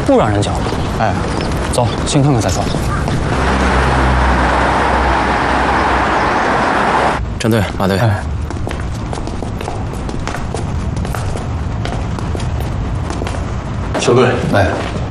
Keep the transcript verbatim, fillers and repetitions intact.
不让人交。哎，走，先看看再说。 陈队、马队。哎小队，哎，